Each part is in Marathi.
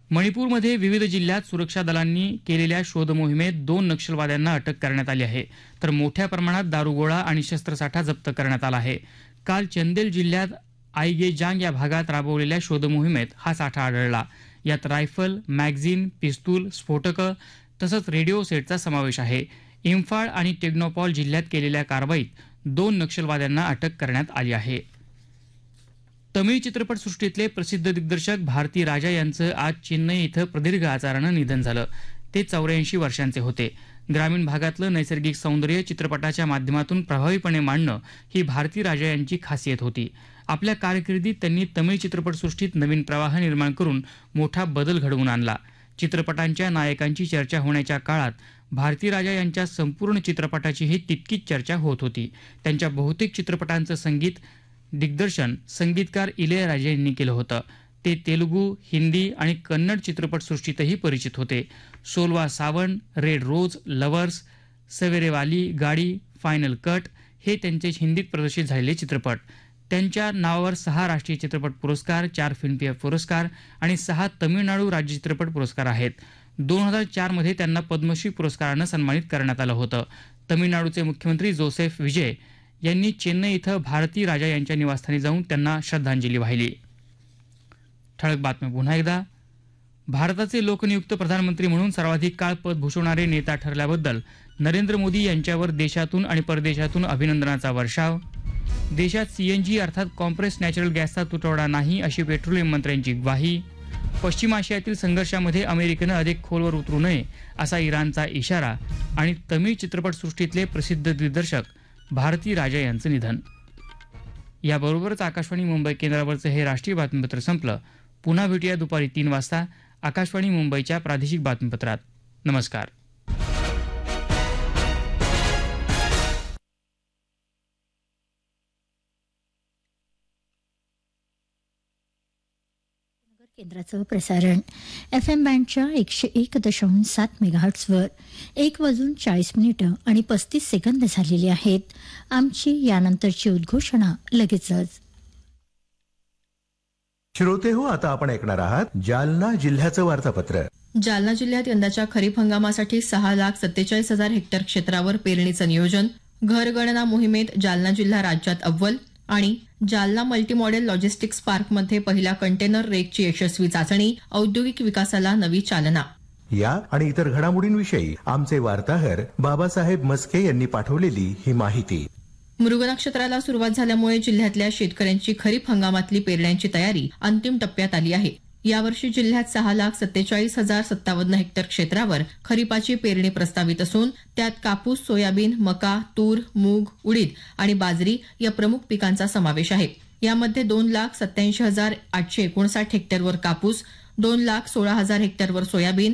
मणिपूरमध्ये विविध जिल्ह्यात सुरक्षा दलांनी केलेल्या शोधमोहिमेत 2 नक्षलवाद्यांना अटक करण्यात आली आहे, तर मोठ्या प्रमाणात दारुगोळा आणि शस्त्रसाठा जप्त करण्यात आला आहे. काल चंदेल जिल्ह्यात आईगेजांग या भागात राबवलेल्या शोधमोहिमेत हा साठा आढळला. यात रायफल, मॅगझीन, पिस्तूल, स्फोटकं तसंच रेडिओ सेटचा समावेश आहे. इम्फाळ आणि टेक्नोपॉल जिल्ह्यात केलेल्या कारवाईत 2 नक्षलवाद्यांना अटक करण्यात आली आहे. तमिळ चित्रपटसृष्टीतले प्रसिद्ध दिग्दर्शक भारती राजा यांचं आज चेन्नई इथं प्रदीर्घ आजारानं निधन झालं. ते 84 वर्षांचे होते. ग्रामीण भागातलं नैसर्गिक सौंदर्य चित्रपटाच्या माध्यमातून प्रभावीपणे मांडणं ही भारती राजा यांची खासियत होती. आपल्या कारकिर्दीत त्यांनी तमिळ चित्रपटसृष्टीत नवीन प्रवाह निर्माण करून मोठा बदल घडवून आणला. चित्रपटांच्या नायकांची चर्चा होण्याच्या काळात भारती राजा यांच्या संपूर्ण चित्रपटाचीही तितकीच चर्चा होत होती. त्यांच्या बहुतेक चित्रपटांचं संगीत दिग्दर्शन संगीतकार इलयराजा यांनी केलं होतं. ते तेलुगू, हिंदी आणि कन्नड चित्रपटसृष्टीतही परिचित होते. सोलवा सावन, रेड रोज, लवर्स, सवेरे वाली गाडी, फायनल कट हे त्यांचे हिंदीत प्रदर्शित झालेले चित्रपट. त्यांच्या नावावर 6 राष्ट्रीय चित्रपट पुरस्कार, 4 फिल्मफेअर पुरस्कार आणि 6 तमिळनाडू राज्य चित्रपट पुरस्कार आहेत. 2004 मध्ये त्यांना पद्मश्री पुरस्कारानं सन्मानित करण्यात आलं होतं. तमिळनाडूचे मुख्यमंत्री जोसेफ विजय यांनी चेन्नई इथं भारती राजा यांच्या निवासस्थानी जाऊन त्यांना श्रद्धांजली वाहिली. ठळक बातम्या पुन्हा एकदा. भारताचे लोकनियुक्त प्रधानमंत्री म्हणून सर्वाधिक काळ पद भूषवणारे नेता ठरल्याबद्दल नरेंद्र मोदी यांच्यावर देशातून आणि परदेशातून अभिनंदनाचा वर्षाव. देशात सीएनजी अर्थात कॉम्प्रेस नॅचरल गॅसचा तुटवडा नाही अशी पेट्रोलियम मंत्र्यांची ग्वाही. पश्चिम आशियातील संघर्षामध्ये अमेरिकेनं अधिक खोलवर उतरू नये असा इराणचा इशारा. आणि तमिळ चित्रपटसृष्टीतले प्रसिद्ध दिग्दर्शक भारती राजा यांचं निधन. याबरोबरच आकाशवाणी मुंबई केंद्रावरचं हे राष्ट्रीय बातमीपत्र संपलं. पुन्हा भेटूया दुपारी 3 वाजता आकाशवाणी मुंबईच्या प्रादेशिक बातमीपत्रात. नमस्कार. केंद्राचं प्रसारण FM बँडच्या 101.7 मेगाहर्ट्झवर 1:40 आणि 35 सेकंद झालेली आहेत. आमची यानंतरची उद्घोषणा लगेचच. श्रोते हो, आता आपण ऐकणार आहात जालना जिल्ह्याचं वार्तापत्र. जालना जिल्ह्यात यंदाच्या खरीप हंगामासाठी 6,47,000 हेक्टर क्षेत्रावर पेरणीचं नियोजन. घरगणना मोहिमेत जालना जिल्हा राज्यात अव्वल. आणि जालना मल्टीमॉडेल लॉजिस्टिक्स पार्कमध्ये पहिला कंटेनर रेकची यशस्वी चाचणी. औद्योगिक विकासाला नवी चालना. या आणि इतर घडामोडींविषयी आमचे वार्ताहर बाबासाहेब मस्के यांनी पाठवलेली ही माहिती. मृग नक्षत्राला सुरुवात झाल्यामुळे जिल्ह्यातल्या शेतकऱ्यांची खरीप हंगामातली पेरण्यांची तयारी अंतिम टप्प्यात आली आहे. यावर्षी जिल्ह्यात 6,47,057 हेक्टर क्षेत्रावर खरीपाची पेरणी प्रस्तावित असून त्यात कापूस, सोयाबीन, मका, तूर, मूग, उडीद आणि बाजरी या प्रमुख पिकांचा समावेश आहे. यामध्ये 2,87,859 हेक्टरवर कापूस, 2,16,000 हेक्टरवर सोयाबीन,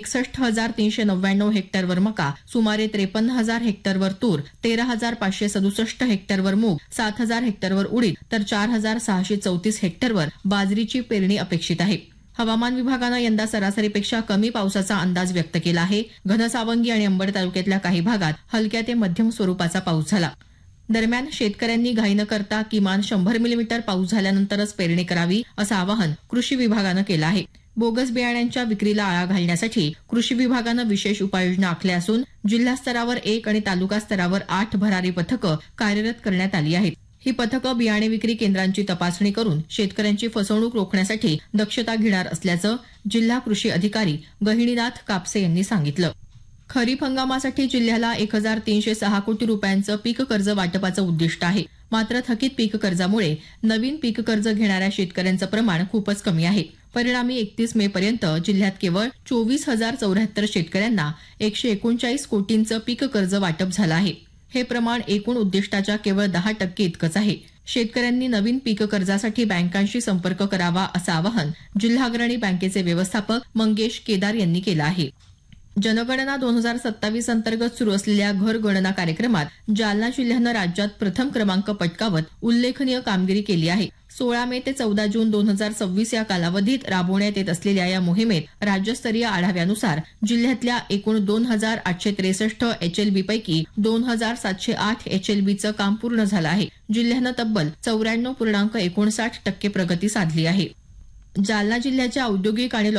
61,399 हेक्टरवर मका, सुमारे 53,000 हेक्टरवर तूर, 13,567 हेक्टरवर मूग, 7,000 हेक्टरवर उडीद तर 4,634 हेक्टरवर बाजरीची पेरणी अपेक्षित आहे. हवामान विभागानं यंदा सरासरीपेक्षा कमी पावसाचा अंदाज व्यक्त केला आहे. घनसावंगी आणि अंबड तालुक्यातल्या काही भागात हलक्या ते मध्यम स्वरूपाचा पाऊस झाला. दरम्यान शेतकऱ्यांनी घाई न करता किमान 100 मिलीमीटर पाऊस झाल्यानंतरच पेरणी करावी असं आवाहन कृषी विभागानं केलं आहे. बोगस बियाण्यांच्या विक्रीला आळा घालण्यासाठी कृषी विभागानं विशेष उपाययोजना आखल्या असून जिल्हा स्तरावर 1 आणि तालुका स्तरावर 8 भरारी पथकं कार्यरत करण्यात आली आहेत. ही पथकं बियाणे विक्री केंद्रांची तपासणी करून शेतकऱ्यांची फसवणूक रोखण्यासाठी दक्षता घेणार असल्याचं जिल्हा कृषी अधिकारी गहिनीनाथ कापसे यांनी सांगितलं. खरीप हंगामासाठी जिल्ह्याला 1,306 कोटी रुपयांचं पीक कर्ज वाटपाचं उद्दिष्ट आहे. मात्र थकीत पीक कर्जामुळे नवीन पीक कर्ज घेणाऱ्या शेतकऱ्यांचं प्रमाण खूपच कमी आहे. परिणामी 31 मे पर्यंत जिल्ह्यात केवळ 24,074 शेतकऱ्यांना 139 कोटींचं पीक कर्ज वाटप झालं आहे. हे प्रमाण एकूण उद्दिष्टाच्या केवळ 10% इतकंच आहे. शेतकऱ्यांनी नवीन पीक कर्जासाठी बँकांशी संपर्क करावा असं आवाहन जिल्हा अग्रणी बँकेचे व्यवस्थापक मंगेश केदार यांनी केलं आहे. जनगणना 2027 अंतर्गत सुरू असलेल्या घरगणना कार्यक्रमात जालना जिल्ह्यानं राज्यात प्रथम क्रमांक पटकावत उल्लेखनीय कामगिरी केली आहे. 16 मे ते 14 जून 2026 या कालावधीत राबवण्यात येत असलेल्या या मोहिमेत राज्यस्तरीय आढाव्यानुसार जिल्ह्यातल्या एकूण 2,863 HLB पैकी 2,708 HLBचं काम पूर्ण झालं आहे. जिल्ह्यानं तब्बल 94.59% प्रगती साधली आहे. जालना जिल्ह्याच्या औद्योगिक आणि